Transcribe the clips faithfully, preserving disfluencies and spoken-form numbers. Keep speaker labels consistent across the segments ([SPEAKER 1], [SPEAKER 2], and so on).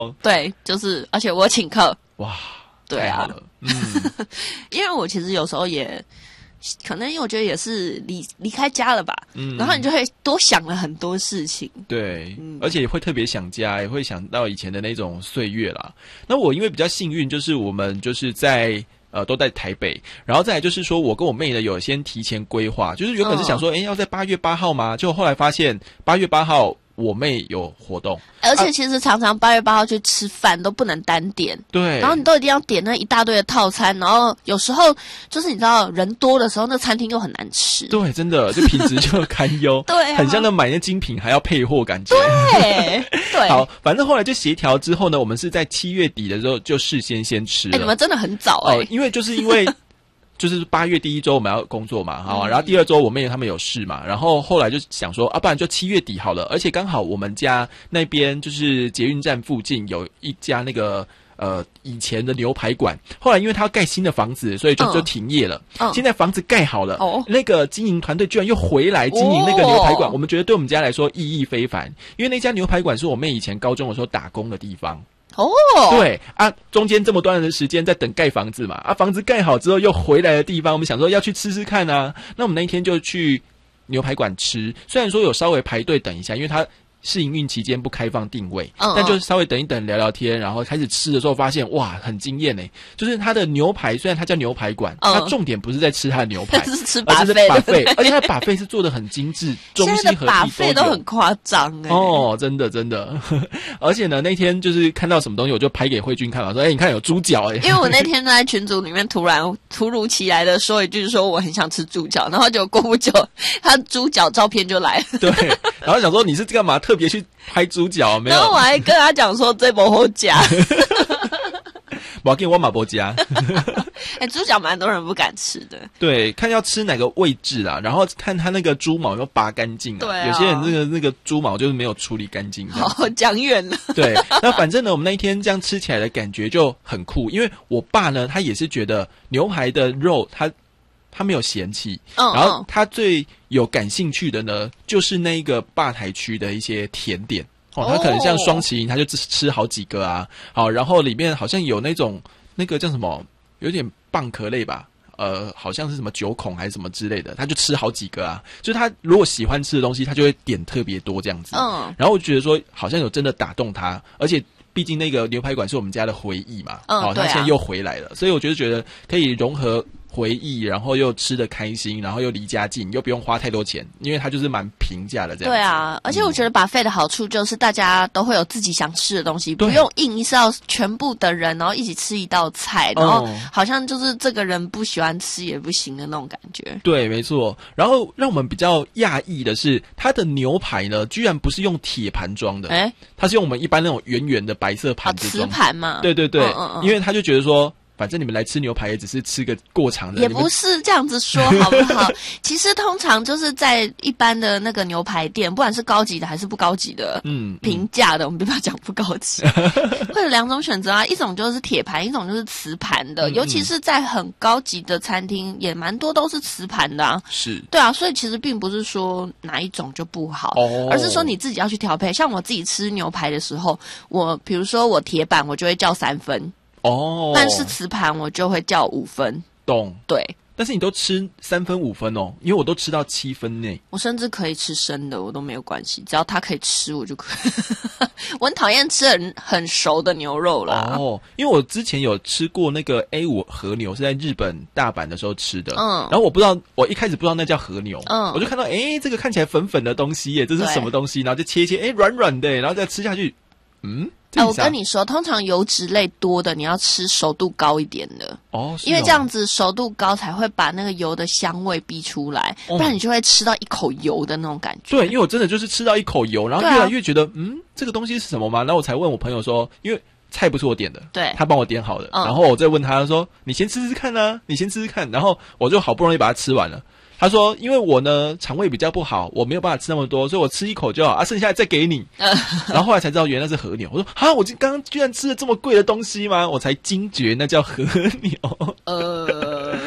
[SPEAKER 1] 对，就是而且我请客。
[SPEAKER 2] 哇，
[SPEAKER 1] 对啊，
[SPEAKER 2] 太好了，嗯，
[SPEAKER 1] 因为我其实有时候也。可能因为我觉得也是离离开家了吧，嗯，然后你就会多想了很多事情，
[SPEAKER 2] 对，嗯、而且也会特别想家，也会想到以前的那种岁月啦。那我因为比较幸运，就是我们就是在呃都在台北，然后再来就是说我跟我妹呢有先提前规划，就是原本是想说，哎、嗯，要在八月八号吗？就后来发现八月八号。我妹有活动，
[SPEAKER 1] 而且其实常常八月八号去吃饭都不能单点，
[SPEAKER 2] 对，
[SPEAKER 1] 然后你都一定要点那一大堆的套餐，然后有时候就是你知道人多的时候，那餐厅又很难吃，
[SPEAKER 2] 对，真的就品质就堪忧，
[SPEAKER 1] 对、啊，
[SPEAKER 2] 很像那买那精品还要配货感觉，
[SPEAKER 1] 对对。
[SPEAKER 2] 好，反正后来就协调之后呢，我们是在七月底的时候就事先先吃了，
[SPEAKER 1] 哎、欸，你们真的很早哎、欸
[SPEAKER 2] 哦，因为就是因为。就是八月第一周我们要工作嘛，好、啊，然后第二周我妹他们有事嘛，然后后来就想说啊，不然就七月底好了，而且刚好我们家那边就是捷运站附近有一家那个呃以前的牛排馆，后来因为他要盖新的房子，所以就、嗯、就停业了。嗯、现在房子盖好了，哦、那个经营团队居然又回来经营那个牛排馆，哦、我们觉得对我们家来说意义非凡，因为那家牛排馆是我妹以前高中的时候打工的地方。
[SPEAKER 1] 哦，
[SPEAKER 2] 对啊，中间这么短的时间在等盖房子嘛，啊，房子盖好之后又回来的地方，我们想说要去吃吃看啊。那我们那一天就去牛排馆吃，虽然说有稍微排队等一下，因为它试营运期间不开放定位，嗯嗯但就是稍微等一等聊聊天，然后开始吃的时候发现哇，很惊艳诶！就是它的牛排，虽然它叫牛排馆，嗯、它重点不是在吃它的牛排，
[SPEAKER 1] 是吃把费，
[SPEAKER 2] 把费，而且它的把费是做的很精致，中西合璧都有。
[SPEAKER 1] 现在的把费都很夸张诶！
[SPEAKER 2] 哦，真的真的，而且呢，那天就是看到什么东西，我就拍给慧君看了，说：“哎、欸，你看有猪脚诶！”
[SPEAKER 1] 因为我那天在群组里面突然突如其来的说一句，说我很想吃猪脚，然后就过不久，他猪脚照片就来了。
[SPEAKER 2] 对，然后想说你是干嘛？特别去拍猪脚没有？
[SPEAKER 1] 然后我还跟他讲说这不好夹，
[SPEAKER 2] 我给我马波夹。
[SPEAKER 1] 哎，猪脚蛮多人不敢吃的。
[SPEAKER 2] 对，看要吃哪个位置啊，然后看他那个猪毛有没有拔干净啊。
[SPEAKER 1] 对啊，
[SPEAKER 2] 有些人那个那个猪毛就是没有处理干净。
[SPEAKER 1] 好，讲远了。
[SPEAKER 2] 对，那反正呢，我们那一天这样吃起来的感觉就很酷，因为我爸呢，他也是觉得牛排的肉他。他没有嫌弃，嗯，然后他最有感兴趣的呢，就是那个吧台区的一些甜点哦，他可能像双麒麟，他就吃吃好几个啊，好，然后里面好像有那种那个叫什么，有点蚌壳类吧，呃，好像是什么九孔还是什么之类的，他就吃好几个啊，就是他如果喜欢吃的东西，他就会点特别多这样子，嗯，然后我觉得说好像有真的打动他，而且。毕竟那个牛排馆是我们家的回忆嘛，嗯，哦，他现在又回来了，所以我觉得觉得可以融合回忆，然后又吃得开心，然后又离家近，又不用花太多钱，因为它就是蛮平价的这样子。
[SPEAKER 1] 对啊，而且我觉得buffet的好处就是大家都会有自己想吃的东西，不用硬是要全部的人然后一起吃一道菜，然后好像就是这个人不喜欢吃也不行的那种感觉。
[SPEAKER 2] 对，没错。然后让我们比较讶异的是，它的牛排呢，居然不是用铁盘装的，哎，它是用我们一般那种圆圆的白色盘子装，
[SPEAKER 1] 瓷盘嘛。
[SPEAKER 2] 对对对，嗯嗯嗯，因为他就觉得说。反正你们来吃牛排也只是吃个过场的，
[SPEAKER 1] 也不是这样子说好不好？其实通常就是在一般的那个牛排店，不管是高级的还是不高级的，嗯，平价的，我们不要讲不高级，会有两种选择啊，一种就是铁盘，一种就是瓷盘的，嗯嗯，尤其是在很高级的餐厅，也蛮多都是瓷盘的啊。
[SPEAKER 2] 是，
[SPEAKER 1] 对啊，所以其实并不是说哪一种就不好，哦，而是说你自己要去调配。像我自己吃牛排的时候，我比如说我铁板，我就会叫三分。哦，但是瓷盘我就会叫五分，
[SPEAKER 2] 懂？
[SPEAKER 1] 对，
[SPEAKER 2] 但是你都吃三分五分哦，因为我都吃到七分呢。
[SPEAKER 1] 我甚至可以吃生的，我都没有关系，只要他可以吃，我就可以。我很讨厌吃很很熟的牛肉啦。
[SPEAKER 2] 哦，因为我之前有吃过那个 A 五 和牛，是在日本大阪的时候吃的。嗯，然后我不知道，我一开始不知道那叫和牛，嗯，我就看到，哎，这个看起来粉粉的东西耶，这是什么东西？然后就切一切，哎，软软的，然后再吃下去，嗯。
[SPEAKER 1] 哎、啊，我跟你说，通常油脂类多的，你要吃熟度高一点的
[SPEAKER 2] 哦，
[SPEAKER 1] 因为这样子熟度高才会把那个油的香味逼出来，哦，不然你就会吃到一口油的那种感觉。
[SPEAKER 2] 对，因为我真的就是吃到一口油，然后越来越觉得，啊，嗯，这个东西是什么吗？然后我才问我朋友说，因为菜不是我点的，
[SPEAKER 1] 对，
[SPEAKER 2] 他帮我点好的，嗯，然后我再问他说，你先吃吃看啊，你先吃吃看，然后我就好不容易把它吃完了。他说：“因为我呢肠胃比较不好，我没有办法吃那么多，所以我吃一口就好啊，剩下的再给你。呃”然后后来才知道原来是和牛。我说：“啊，我刚刚居然吃了这么贵的东西吗？”我才惊觉那叫和牛。呃，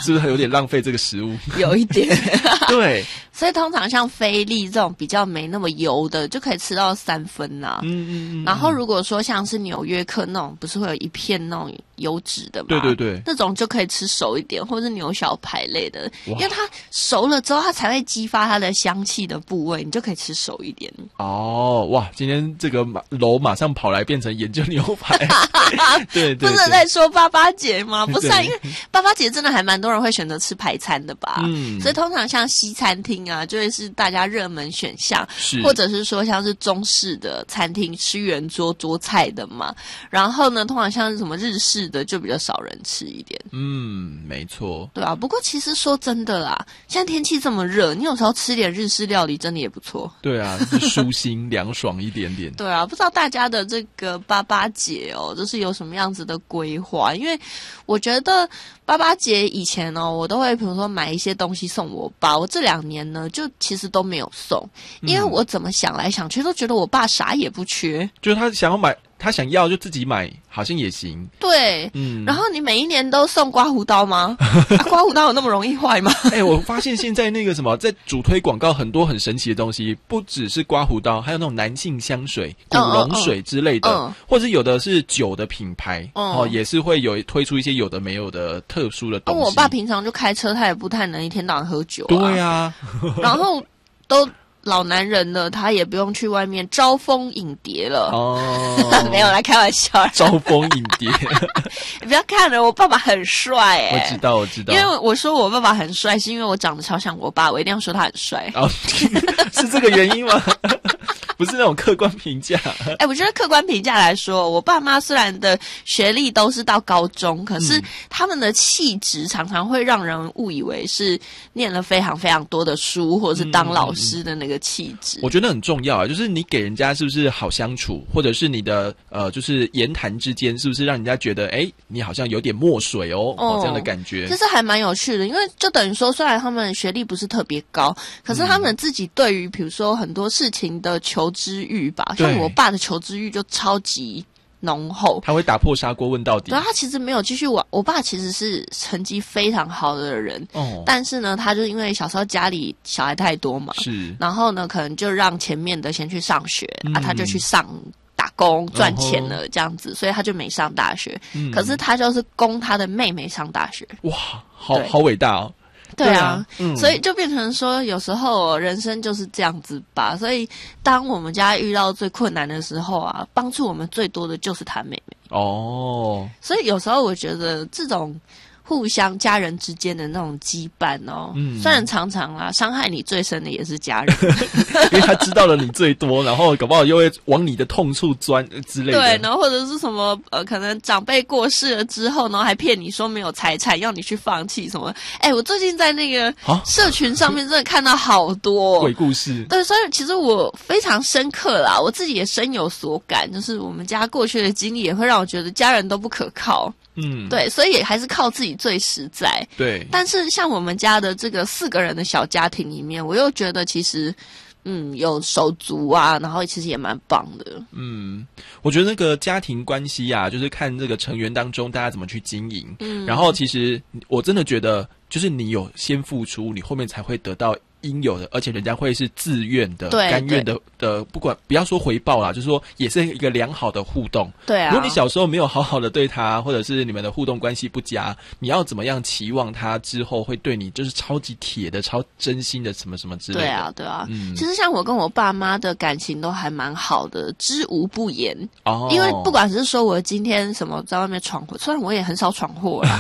[SPEAKER 2] 是不是有点浪费这个食物？
[SPEAKER 1] 有一点。
[SPEAKER 2] 对，
[SPEAKER 1] 所以通常像菲力这种比较没那么油的，就可以吃到三分啊。嗯嗯嗯。然后如果说像是纽约客那种，不是会有一片那种油脂的嘛？
[SPEAKER 2] 对对对，
[SPEAKER 1] 那种就可以吃熟一点，或者是牛小排类的，因为它熟了之后，它才会激发它的香气的部位，你就可以吃熟一点。
[SPEAKER 2] 哦，哇！今天这个马楼马上跑来变成研究牛排，对 对, 对，
[SPEAKER 1] 不是在说八八节吗？不是啊，因为八八节真的还蛮多人会选择吃排餐的吧？嗯，所以通常像西餐厅啊，就会是大家热门选项，是或者是说像是中式的餐厅吃圆桌桌菜的嘛。然后呢，通常像是什么日式的就比较少人吃一点。
[SPEAKER 2] 嗯，没错。
[SPEAKER 1] 对啊，不过其实说真的啦，现在天气这么热，你有时候吃点日式料理真的也不错。
[SPEAKER 2] 对啊，就是舒心凉爽一点点。
[SPEAKER 1] 对啊，不知道大家的这个八八节哦，就是有什么样子的规划？因为我觉得八八节以前哦，我都会比如说买一些东西送我爸。我这两年呢，就其实都没有送，因为我怎么想来想去都觉得我爸啥也不缺，
[SPEAKER 2] 就是他想要买。他想要就自己买，好像也行。
[SPEAKER 1] 对，嗯。然后你每一年都送刮胡刀吗？啊、刮胡刀有那么容易坏吗？
[SPEAKER 2] 哎、欸，我发现现在那个什么，在主推广告很多很神奇的东西，不只是刮胡刀，还有那种男性香水、古龙水之类的，嗯嗯、或者有的是酒的品牌、嗯、哦，也是会有推出一些有的没有的特殊的东西。
[SPEAKER 1] 我爸平常就开车，他也不太能一天到晚喝酒、啊。
[SPEAKER 2] 对啊，
[SPEAKER 1] 然后都。老男人了，他也不用去外面招蜂引蝶了。哦，没有来开玩笑。
[SPEAKER 2] 招蜂引蝶，
[SPEAKER 1] 你不要看了，我爸爸很帅哎、
[SPEAKER 2] 欸。我知道，我知道。
[SPEAKER 1] 因为我说我爸爸很帅，是因为我长得超像我爸，我一定要说他很帅。
[SPEAKER 2] 哦，是这个原因吗？不是那种客观评价。哎、
[SPEAKER 1] 欸，我觉得客观评价来说，我爸妈虽然的学历都是到高中，可是他们的气质常常会让人误以为是念了非常非常多的书，或者是当老师的那个气质。
[SPEAKER 2] 我觉得很重要啊，就是你给人家是不是好相处，或者是你的呃，就是言谈之间是不是让人家觉得，哎、欸，你好像有点墨水哦，哦这样的感觉。
[SPEAKER 1] 其实还蛮有趣的，因为就等于说，虽然他们学历不是特别高，可是他们自己对于比如说很多事情的求知欲吧，像我爸的求知欲就超级浓厚，
[SPEAKER 2] 他会打破砂锅问到底。
[SPEAKER 1] 对，他其实没有继续玩。我爸其实是成绩非常好的人，哦，但是呢，他就因为小时候家里小孩太多嘛，是，然后呢，可能就让前面的先去上学、嗯、啊，他就去上打工赚钱了，这样子，所以他就没上大学。嗯、可是他就是供他的妹妹上大学。
[SPEAKER 2] 哇，好好伟大哦。
[SPEAKER 1] 对啊，嗯、所以就变成说，有时候人生就是这样子吧。所以，当我们家遇到最困难的时候啊，帮助我们最多的就是他妹妹。哦，所以有时候我觉得这种互相家人之间的那种羁绊哦，嗯，虽然常常啦，伤害你最深的也是家人，
[SPEAKER 2] 因为他知道了你最多，然后搞不好又会往你的痛处钻之类的。
[SPEAKER 1] 对，然后或者是什么呃，可能长辈过世了之后，然后还骗你说没有财产，要你去放弃什么。哎，我最近在那个社群上面真的看到好多
[SPEAKER 2] 鬼故事。
[SPEAKER 1] 对，所以其实我非常深刻啦，我自己也深有所感，就是我们家过去的经历也会让我觉得家人都不可靠。嗯，对，所以也还是靠自己最实在。
[SPEAKER 2] 对，
[SPEAKER 1] 但是像我们家的这个四个人的小家庭里面，我又觉得其实，嗯，有手足啊，然后其实也蛮棒的。
[SPEAKER 2] 嗯，我觉得那个家庭关系啊，就是看这个成员当中大家怎么去经营。嗯，然后其实我真的觉得，就是你有先付出，你后面才会得到应有的，而且人家会是自愿的、甘愿的的，不管不要说回报啦，就是说也是一个良好的互动。
[SPEAKER 1] 对啊，
[SPEAKER 2] 如果你小时候没有好好的对他，或者是你们的互动关系不佳，你要怎么样期望他之后会对你就是超级铁的、超真心的什么什么之类的？
[SPEAKER 1] 对啊，对啊。嗯，其实像我跟我爸妈的感情都还蛮好的，知无不言。哦，因为不管是说我今天什么在外面闯祸，虽然我也很少闯祸啦，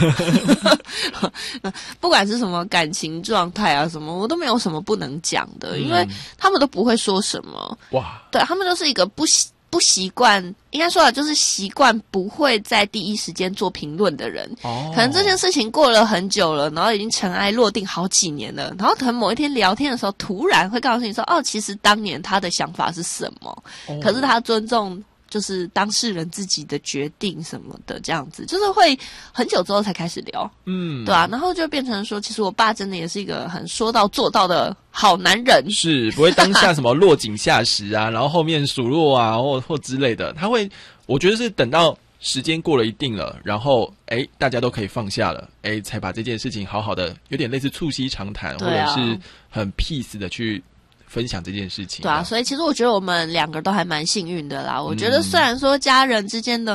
[SPEAKER 1] 不管是什么感情状态啊什么，我都没有什么不能讲的，因为他们都不会说什么。哇，对，他们就是一个不习不习惯，应该说啊，就是习惯不会在第一时间做评论的人。哦，可能这件事情过了很久了，然后已经尘埃落定好几年了，然后可能某一天聊天的时候，突然会告诉你说，哦，其实当年他的想法是什么，哦，可是他尊重就是当事人自己的决定什么的，这样子就是会很久之后才开始聊，嗯，对啊，然后就变成说，其实我爸真的也是一个很说到做到的好男人，
[SPEAKER 2] 是不会当下什么落井下石啊，然后后面数落啊，或或之类的，他会，我觉得是等到时间过了一定了，然后哎，大家都可以放下了，哎，才把这件事情好好的，有点类似促膝长谈，啊、或者是很 peace 的去分享这件事情。
[SPEAKER 1] 对啊，所以其实我觉得我们两个都还蛮幸运的啦。我觉得虽然说家人之间的